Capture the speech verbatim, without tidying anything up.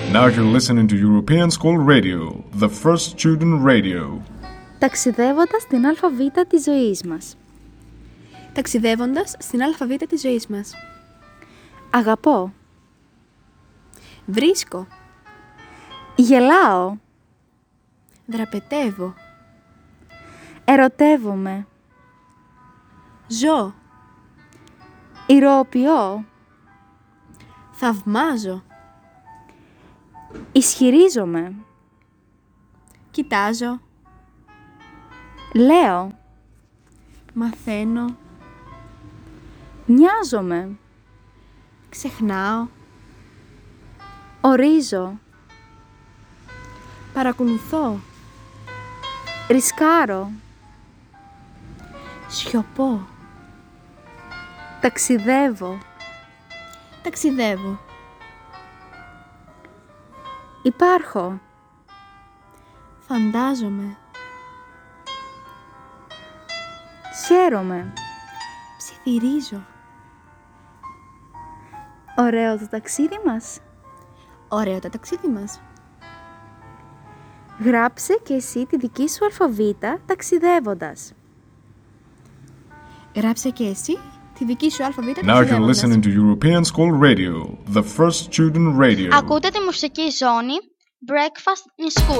Now you're listening to European School Radio, the first student radio. Ταξιδεύοντας στην αλφαβήτα της ζωής μας. Ταξιδεύοντας στην αλφαβήτα της ζωής μας. Αγαπώ. Βρίσκω. Γελάω. Δραπετεύω. Ερωτεύομαι. Ζω. Ηρωοποιώ. Θαυμάζω. Ισχυρίζομαι. Κοιτάζω. Λέω. Μαθαίνω. Μοιάζομαι. Ξεχνάω. Ορίζω. Παρακολουθώ. Ρισκάρω. Σιωπώ. Ταξιδεύω. Ταξιδεύω. Υπάρχω. Φαντάζομαι. Χαίρομαι. Ψιθυρίζω. Ωραίο το ταξίδι μας. Ωραίο το ταξίδι μας. Γράψε και εσύ τη δική σου αλφαβήτα ταξιδεύοντας. Γράψε και εσύ τη δική σου αλφαβήτα Now you're ταξιδεύοντας. listening to European School Radio, the first student radio. Ακούτε τη μουσική ζώνη Breakfast in School.